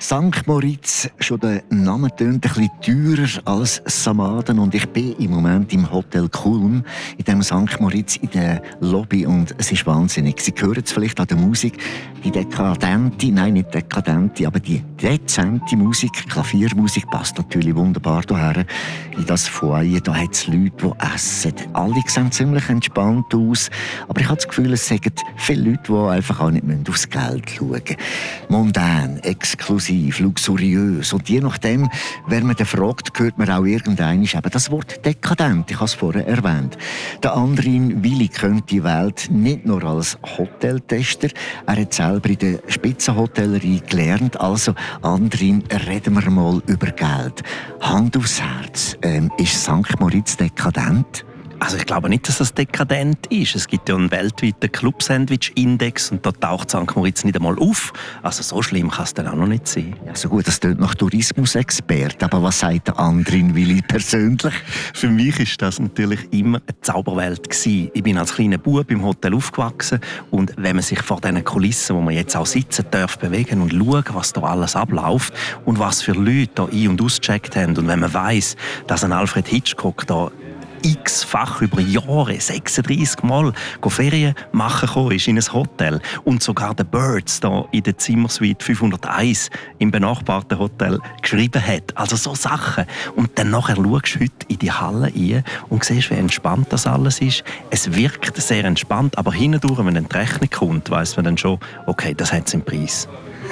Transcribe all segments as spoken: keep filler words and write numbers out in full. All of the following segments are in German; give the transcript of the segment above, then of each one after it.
Sankt Moritz, schon der Name tönt ein bisschen teurer als Samaden. Und ich bin im Moment im Hotel Kulm, in dem Sankt Moritz, in der Lobby. Und es ist wahnsinnig. Sie hören es vielleicht an der Musik. Die dekadente, nein, nicht dekadente, aber die dezente Musik, Klaviermusik, passt natürlich wunderbar hierher. In das Foyer, da hat es Leute, die essen. Alle sehen ziemlich entspannt aus. Aber ich habe das Gefühl, es sind viele Leute, die einfach auch nicht aufs Geld schauen müssen. Mondän, exklusiv, luxuriös. Und je nachdem, wer man dann fragt, hört man auch irgendwann eben das Wort dekadent. Ich habe es vorher erwähnt. Der Andrin Willi kennt die Welt nicht nur als Hoteltester. Er hat selber in der Spitzenhotellerie gelernt. Also, Andrin, reden wir mal über Geld. Hand aufs Herz. Ähm, ist Sankt Moritz dekadent? Also ich glaube nicht, dass das dekadent ist. Es gibt ja einen weltweiten Club-Sandwich-Index und da taucht Sankt Moritz nicht einmal auf. Also so schlimm kann es dann auch noch nicht sein. Ja, so gut, das klingt nach Tourismusexperte. Aber was sagt der Andrin Willi persönlich? Für mich ist das natürlich immer eine Zauberwelt gewesen. Ich bin als kleiner Bub im Hotel aufgewachsen und wenn man sich vor diesen Kulissen, wo man jetzt auch sitzen darf, bewegen und schauen, was da alles abläuft und was für Leute da ein- und ausgecheckt haben und wenn man weiss, dass ein Alfred Hitchcock da x-fach über Jahre, sechsunddreissig Mal Ferien machen gekommen ist in ein Hotel und sogar der Birds da in der Zimmersuite fünfhunderteins im benachbarten Hotel geschrieben hat. Also so Sachen. Und dann nachher schaust du heute in die Halle rein und siehst, wie entspannt das alles ist. Es wirkt sehr entspannt, aber hindurch, wenn dann die Rechnung kommt, weiss man dann schon, okay, das hat seinen Preis.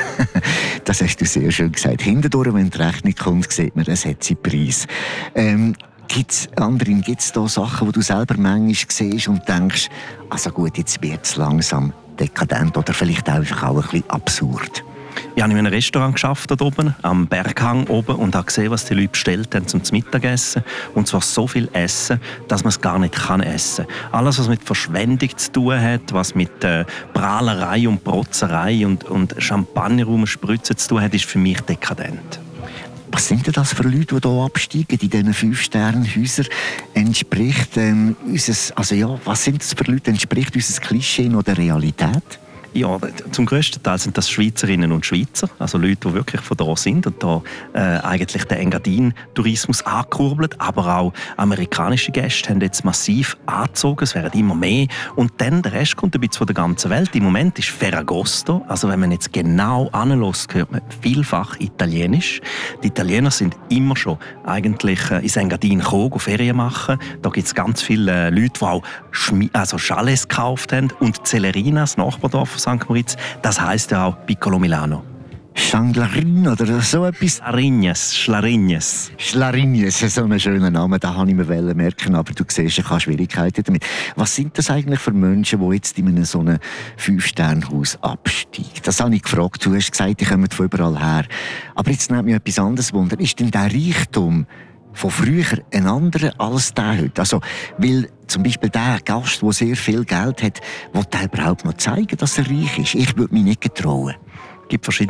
Das hast du sehr schön gesagt. Hindurch, wenn die Rechnung kommt, sieht man, es hat seinen Preis. Ähm, Gibt's, Andrin, gibt es da Sachen, die du selber manchmal siehst und denkst, also gut, jetzt wird es langsam dekadent oder vielleicht einfach auch ein bisschen absurd? Ich habe in einem Restaurant gearbeitet, dort oben, am Berghang oben, und habe gesehen, was die Leute bestellt haben zum Mittagessen. Und zwar so viel Essen, dass man es gar nicht kann essen kann. Alles, was mit Verschwendung zu tun hat, was mit äh, Prahlerei und Protzerei und, und Champagner rumspritzen zu tun hat, ist für mich dekadent. Was sind denn das für Leute, die hier absteigen, in diesen Fünf-Sterne-Häusern? Entspricht, ähm, unseres, also ja, was sind das für Leute? Entspricht unser Klischee noch der Realität? Ja, zum grössten Teil sind das Schweizerinnen und Schweizer, also Leute, die wirklich von da sind und da äh, eigentlich den Engadin-Tourismus angekurbelt, aber auch amerikanische Gäste haben jetzt massiv angezogen, es werden immer mehr und dann der Rest kommt ein bisschen von der ganzen Welt. Im Moment ist Ferragosto, also wenn man jetzt genau anhört, hört man vielfach Italienisch. Die Italiener sind immer schon eigentlich äh, ins Engadin gekommen, Ferien machen. Da gibt es ganz viele äh, Leute, die auch Schmi- also Chalets gekauft haben und Celerina, das Nachbardorf von Sankt Moritz, das heisst ja auch Piccolo Milano. Changlarin oder so etwas? Schlarignes, Schlarignes. Schlarignes, so ein schöner Name, den wollte ich mir merken, aber du siehst, ich habe Schwierigkeiten damit. Was sind das eigentlich für Menschen, die jetzt in einem so einem Fünf-Sterne-Haus absteigen? Das habe ich gefragt. Du hast gesagt, die kommen von überall her. Aber jetzt nimmt mich etwas anderes Wunder. Ist denn der Reichtum von früher ein anderer als der heute? Also, weil zum Beispiel der Gast, der sehr viel Geld hat, will der überhaupt noch zeigen, dass er reich ist? Ich würde mich nicht getrauen. Es gibt verschiedene